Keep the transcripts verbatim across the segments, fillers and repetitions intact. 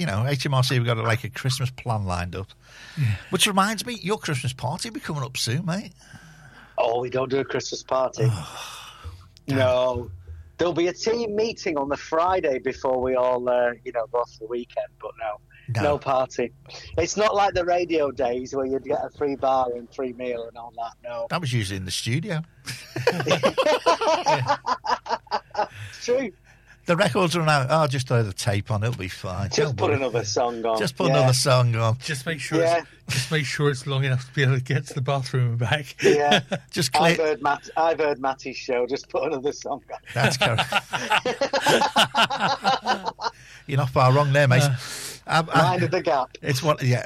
you know, H M R C have got like a Christmas plan lined up. Yeah. Which reminds me, your Christmas party will be coming up soon, mate. Oh, we don't do a Christmas party. No. There'll be a team meeting on the Friday before we all, uh, you know, go off for the weekend, but no. No. No party. It's not like the radio days where you'd get a free bar and free meal and all that. No. That was usually in the studio. It's true. The records run out. Oh, just throw the tape on. It'll be fine. Just Don't put worry. another song on. Just put yeah. another song on. Just make sure. Yeah. It's, just make sure it's long enough to be able to get to the bathroom and back. Yeah. Just I've clear. heard, Matt, I've heard Matty's show. Just put another song on. That's correct. You're not far wrong there, mate. Uh, Um, uh, Mind of the gap. It's what, yeah.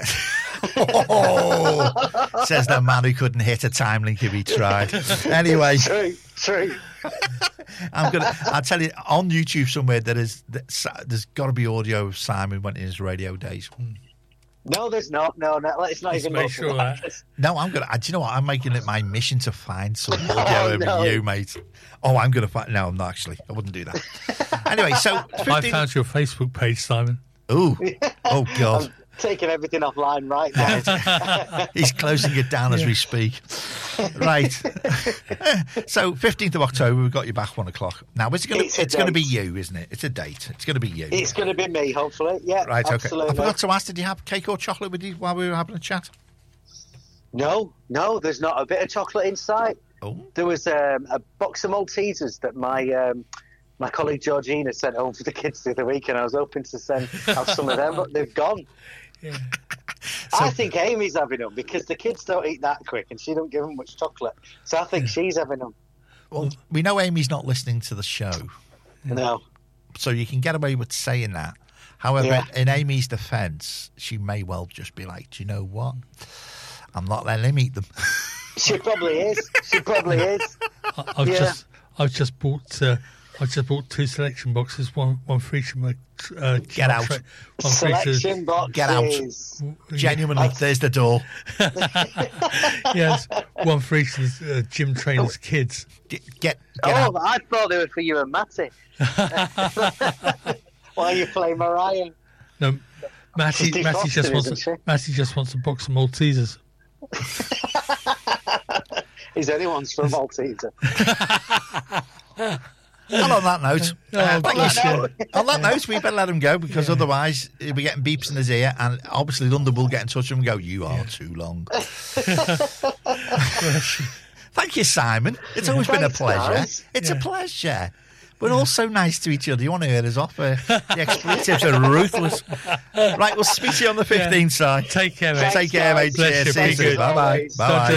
Oh, says the man who couldn't hit a time link if he tried. Anyway, True, true. I'm gonna. I'll tell you on YouTube somewhere there is there's got to be audio of Simon when in his radio days. No, there's not. No, no. It's not Let's even. make up sure for that. No, I'm gonna. Do you know what? I'm making it my mission to find some audio Oh, of no. you, mate. Oh, I'm gonna find. No, I'm not actually. I wouldn't do that. Anyway, so I fifteen found your Facebook page, Simon. Ooh, oh God. I'm taking everything offline right now. He's closing it down as we speak. Right. So, fifteenth of October, we've got you back one o'clock. Now, it's going It's to a it's going to be date. you, isn't it? It's a date. It's going to be you. It's going to be me, hopefully. Yeah, Right, okay. absolutely. I forgot to ask, did you have cake or chocolate with you while we were having a chat? No, no, there's not a bit of chocolate inside. Oh. There was um, a box of Maltesers that my um, my colleague Georgina sent home for the kids the other week, and I was hoping to send have some of them, but they've gone. Yeah. I think Amy's having them because the kids don't eat that quick, and she don't give them much chocolate. So I think she's having them. Well, we know Amy's not listening to the show, No. so you can get away with saying that. However, Yeah. in Amy's defence, she may well just be like, do you know what? I'm not letting him eat them. She probably is. She probably is. I- I've Yeah. just I've just bought uh, I've just bought two selection boxes, one one for each of my uh, Get out. tra- one for each of- Selection boxes. Get out. Genuinely, there's the door. Yes, one for each of the uh, gym trainers' kids. Get, get, get Oh, out. I thought they were for you and Matty. While you play Mariah. No, Matty, She's Matty just defrosted, wants isn't a, Matty just wants a box of Maltesers. Is anyone's from Malteser? And on that note, Oh, uh, thank gosh, you. yeah. On that note, we better let him go because otherwise he'll be getting beeps in his ear, and obviously London will get in touch with him and go, "You are too long." Thank you, Simon. It's always been a Thanks, pleasure. guys. It's a pleasure. We're all so nice to each other. You want to hear us off? Uh, the expletives are ruthless. Right, we'll speak to you on the fifteenth, Si. Take care, mate. Thanks, Take care, mate. guys. Bless Cheers. you. Be See you soon. good. Bye bye. Always. Bye bye.